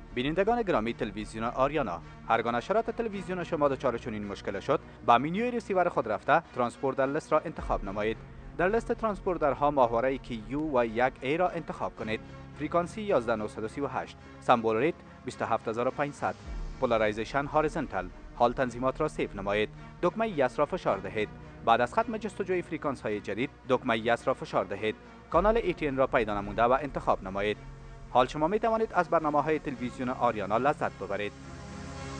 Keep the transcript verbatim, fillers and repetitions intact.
بینندگان گرامی تلویزیون آریانا، هرگاه نشرات تلویزیون شما دچار چنین مشکل شد، با منوی ریسیور خود رفته ترانسپوندر لیست را انتخاب نمایید. در لیست ترانسپوندرها ماهواره کیو و یک ای را انتخاب کنید. فرکانسی یازده هزار و نهصد و سی و هشت، سمبل ریت بیست و هفت هزار و پانصد، پولارایزیشن هوریزونتال. حال تنظیمات را سیو نمایید. دکمه یس را فشار دهید. بعد از ختم جستجوی فرکانس های جدید، دکمه یس را فشار دهید. کانال ای تی ان را پیدا نموده و انتخاب نمایید. حال شما می توانید از برنامه های تلویزیون آریانا لذت ببرید.